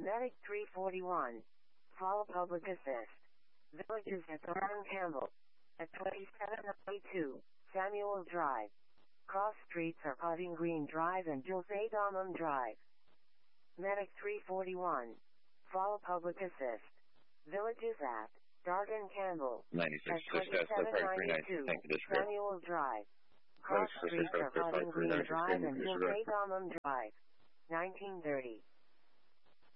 Medic 341. Follow public assist. Villages at Thornton Campbell. At 2792 Samuel Drive. Cross streets are Potting Green Drive and Jose Domum Drive. Medic 341. Follow public assist. Villages at Darden Campbell. 96 At success, so part 2792 392. Thank you, district. Samuel Drive. Cross streets are Potting Green Drive and Jose Domum Drive. 1930.